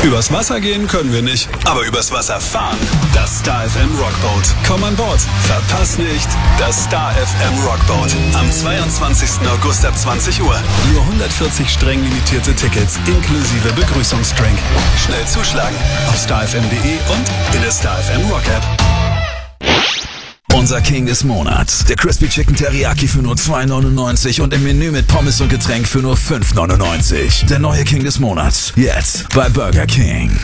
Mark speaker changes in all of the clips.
Speaker 1: Übers Wasser gehen können wir nicht, aber übers Wasser fahren. Das Star FM Rockboat. Komm an Bord. Verpass nicht das Star FM Rockboat. Am 22. August ab 20 Uhr. Nur 140 streng limitierte Tickets inklusive Begrüßungsdrink. Schnell zuschlagen auf starfm.de und in der Star FM Rock App.
Speaker 2: Unser King des Monats. Der Crispy Chicken Teriyaki für nur 2,99 und im Menü mit Pommes und Getränk für nur 5,99. Der neue King des Monats. Jetzt bei Burger King.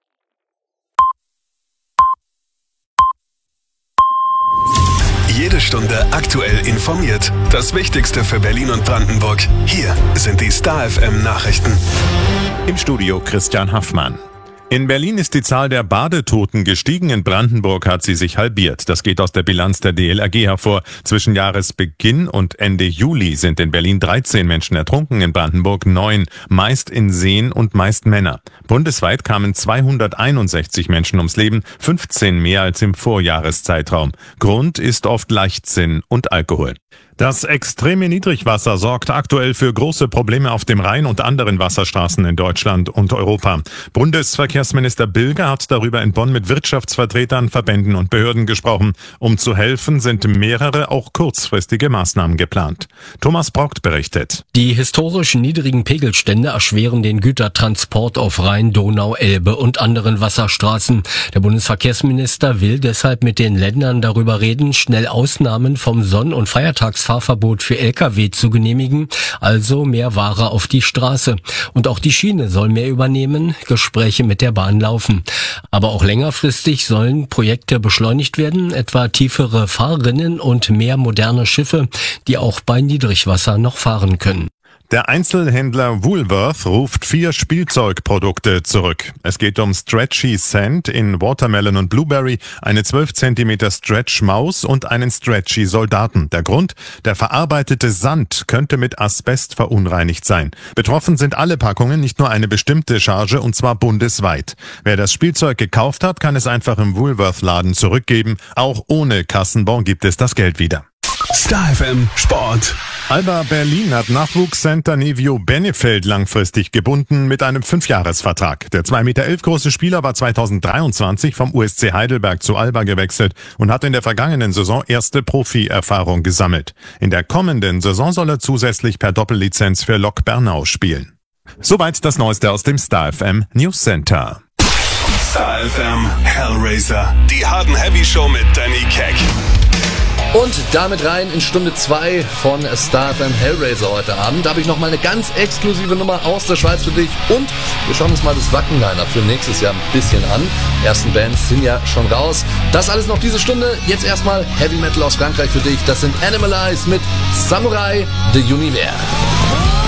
Speaker 1: Jede Stunde aktuell informiert. Das Wichtigste für Berlin und Brandenburg. Hier sind die Star FM Nachrichten.
Speaker 3: Im Studio Christian Haffmann. In Berlin ist die Zahl der Badetoten gestiegen, in Brandenburg hat sie sich halbiert. Das geht aus der Bilanz der DLRG hervor. Zwischen Jahresbeginn und Ende Juli sind in Berlin 13 Menschen ertrunken, in Brandenburg 9, meist in Seen und meist Männer. Bundesweit kamen 261 Menschen ums Leben, 15 mehr als im Vorjahreszeitraum. Grund ist oft Leichtsinn und Alkohol. Das extreme Niedrigwasser sorgt aktuell für große Probleme auf dem Rhein und anderen Wasserstraßen in Deutschland und Europa. Bundesverkehrsminister Bilger hat darüber in Bonn mit Wirtschaftsvertretern, Verbänden und Behörden gesprochen. Um zu helfen, sind mehrere, auch kurzfristige Maßnahmen geplant. Thomas Brockt berichtet.
Speaker 4: Die historisch niedrigen Pegelstände erschweren den Gütertransport auf Rhein, Donau, Elbe und anderen Wasserstraßen. Der Bundesverkehrsminister will deshalb mit den Ländern darüber reden, schnell Ausnahmen vom Sonn- und Feiertagsfahrverbot für Lkw zu genehmigen, also mehr Ware auf die Straße. Und auch die Schiene soll mehr übernehmen, Gespräche mit der Bahn laufen. Aber auch längerfristig sollen Projekte beschleunigt werden, etwa tiefere Fahrrinnen und mehr moderne Schiffe, die auch bei Niedrigwasser noch fahren können.
Speaker 3: Der Einzelhändler Woolworth ruft 4 Spielzeugprodukte zurück. Es geht um Stretchy Sand in Watermelon und Blueberry, eine 12 cm Stretch Maus und einen Stretchy Soldaten. Der Grund? Der verarbeitete Sand könnte mit Asbest verunreinigt sein. Betroffen sind alle Packungen, nicht nur eine bestimmte Charge, und zwar bundesweit. Wer das Spielzeug gekauft hat, kann es einfach im Woolworth-Laden zurückgeben. Auch ohne Kassenbon gibt es das Geld wieder.
Speaker 1: Star FM Sport.
Speaker 3: Alba Berlin hat Nachwuchscenter Nevio Benefeld langfristig gebunden mit einem 5-Jahres-Vertrag. Der 2,11 Meter große Spieler war 2023 vom USC Heidelberg zu Alba gewechselt und hat in der vergangenen Saison erste Profi-Erfahrung gesammelt. In der kommenden Saison soll er zusätzlich per Doppellizenz für Lok Bernau spielen. Soweit das Neueste aus dem Star FM News Center.
Speaker 1: Star FM Hellraiser. Die Hard & Heavy Show mit Danny Keck.
Speaker 5: Und damit rein in Stunde 2 von Star FM Hellraiser heute Abend. Da habe ich nochmal eine ganz exklusive Nummer aus der Schweiz für dich. Und wir schauen uns mal das Wacken-Liner für nächstes Jahr ein bisschen an. Die ersten Bands sind ja schon raus. Das alles noch diese Stunde. Jetzt erstmal Heavy Metal aus Frankreich für dich. Das sind Animalize mit Samurai de Univers.